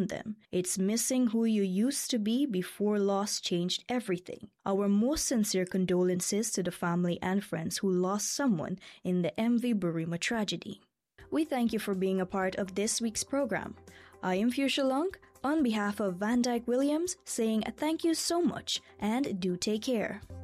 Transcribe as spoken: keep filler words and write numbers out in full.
around them. It's missing who you used to be before loss changed everything. Our most sincere condolences to the family and friends who lost someone in the M V Burima tragedy. We thank you for being a part of this week's program. I am Fuchsia Long, on behalf of Van Dyke Williams, saying thank you so much and do take care.